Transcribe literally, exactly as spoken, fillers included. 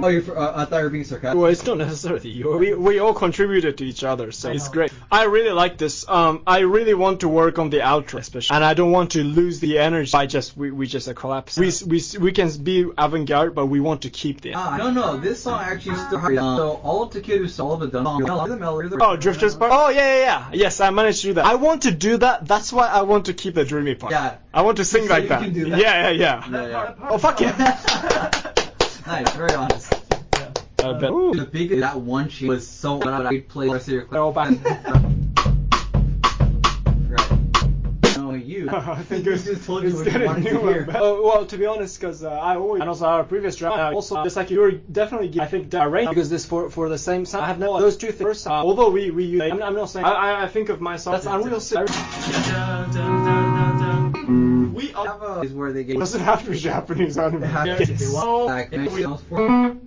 Oh, you for, uh, I thought you were being sarcastic. Well, it's not necessarily you. We we all contributed to each other, so it's great. I really like this. Um, I really want to work on the outro, especially, and I don't want to lose the energy by just we we just uh, collapse. We we we can be avant-garde, but we want to keep the. Ah, no, no. This song actually still. Um, so all of Takeru's all of the done song. The melody. Oh, Drifters part. Oh yeah, yeah, yeah. Yes, I managed to do that. I want to do that. That's why I want to keep the dreamy part. Yeah. I want to sing So like you that. can do that? Yeah, yeah, yeah. Yeah, yeah. Oh fuck yeah. Nice, very honest. I bet. The biggest that one she was so loud I'd play the rest of your clip. Oh, back. Right. No, you. I think it's, just told you it's what you getting wanted to newer. hear. Oh, well, to be honest, because uh, I always, and also our previous drama, uh, also, just like you were definitely, I think, direct, because this for for the same sound. I have no, those two things, uh, although we, we use, I'm, I'm not saying, I, I think of myself, that's Unreal Six. We all have a, is where they get, It doesn't have to be Japanese anime. have to, they want, like,